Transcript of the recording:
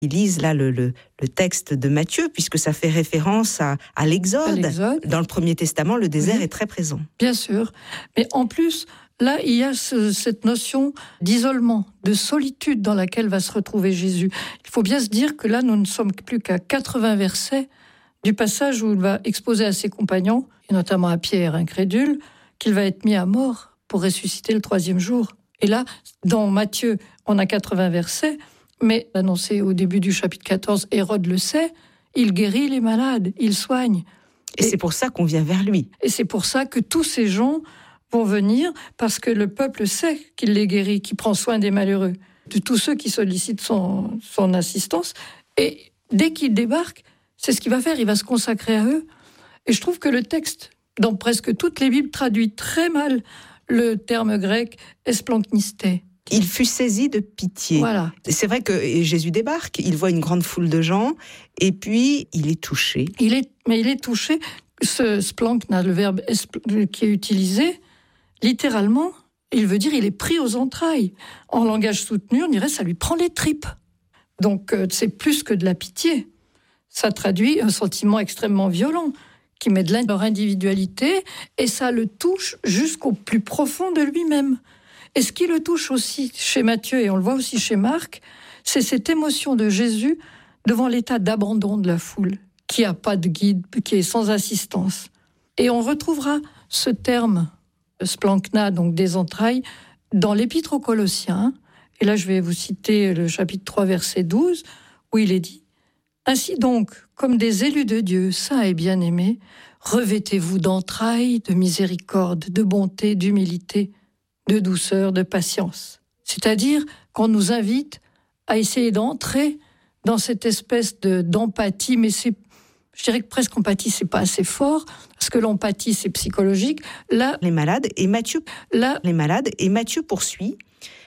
Ils lisent là le texte de Matthieu, puisque ça fait référence à l'Exode. Dans le Premier Testament, le désert est très présent. Bien sûr. Mais en plus, là, il y a cette notion d'isolement, de solitude dans laquelle va se retrouver Jésus. Il faut bien se dire que là, nous ne sommes plus qu'à 80 versets du passage où il va exposer à ses compagnons, et notamment à Pierre, incrédule, qu'il va être mis à mort pour ressusciter le 3e jour. Et là, dans Matthieu, on a 80 versets, mais annoncé au début du chapitre 14, Hérode le sait, il guérit les malades, il soigne. Et c'est pour ça qu'on vient vers lui. Et c'est pour ça que tous ces gens vont venir, parce que le peuple sait qu'il les guérit, qu'il prend soin des malheureux, de tous ceux qui sollicitent son assistance. Et dès qu'il débarque, c'est ce qu'il va faire, il va se consacrer à eux. Et je trouve que le texte, dans presque toutes les Bibles, traduit très mal le terme grec « esplankniste ». Il fut saisi de pitié. Voilà. C'est vrai que Jésus débarque, il voit une grande foule de gens, et puis il est touché. Mais il est touché. Ce splankna, le verbe qui est utilisé, littéralement, il veut dire il est pris aux entrailles. En langage soutenu, on dirait ça lui prend les tripes. Donc c'est plus que de la pitié. Ça traduit un sentiment extrêmement violent qui met de leur individualité, et ça le touche jusqu'au plus profond de lui-même. Et ce qui le touche aussi chez Matthieu, et on le voit aussi chez Marc, c'est cette émotion de Jésus devant l'état d'abandon de la foule, qui n'a pas de guide, qui est sans assistance. Et on retrouvera ce terme, splankna, donc des entrailles, dans l'Épître aux Colossiens. Et là, je vais vous citer le chapitre 3, verset 12, où il est dit « Ainsi donc, comme des élus de Dieu, saints et bien-aimés, revêtez-vous d'entrailles, de miséricorde, de bonté, d'humilité, de douceur, de patience. » C'est-à-dire qu'on nous invite à essayer d'entrer dans cette espèce d'empathie, mais je dirais que presque empathie, c'est pas assez fort, parce que l'empathie, c'est psychologique. Là, les malades, et Matthieu poursuit.